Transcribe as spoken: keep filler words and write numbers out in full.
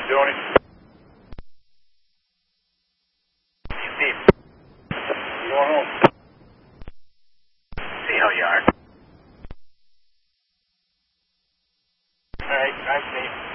doing it? Steve. You going home? See how you are. Alright, I'm Steve.